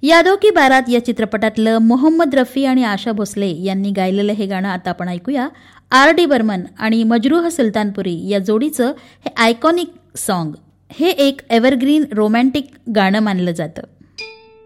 यादो की बारात या चित्रपटातलं मोहम्मद रफी आणि आशा भोसले यांनी गायलेलं हे गाणं आता आपण ऐकूया. R.D. बर्मन आणि मजरूह सुलतानपुरी या जोडीचं हे आयकॉनिक सॉन्ग हे एक एव्हरग्रीन रोमॅन्टिक गाणं मानलं जातं.